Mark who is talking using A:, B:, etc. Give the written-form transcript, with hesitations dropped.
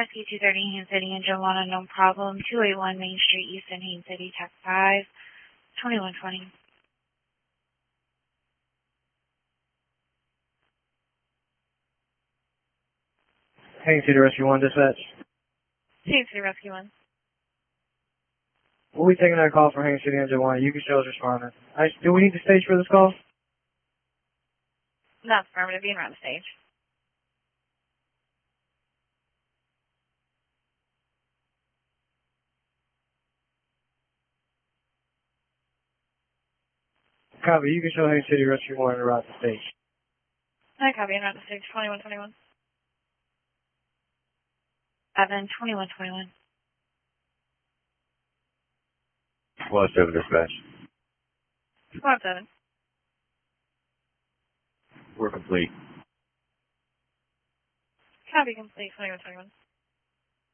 A: SQ230 Haines City, engine 1 unknown problem, 281 Main Street, Houston, Haines City, Tech 5, 2120.
B: Haines City Rescue 1, dispatch.
A: Haines City Rescue 1.
B: We'll be taking that call from Haines City Engine 1. You can show us responding. Do we need the stage for this call?
A: That's affirmative, being around the stage.
B: Copy. You can show Haines City Rescue 1 around the stage.
A: I copy, around the stage, 2121. Evan, 2121.
C: 107 dispatch.
A: 107.
C: We're complete.
A: Copy complete, 2121.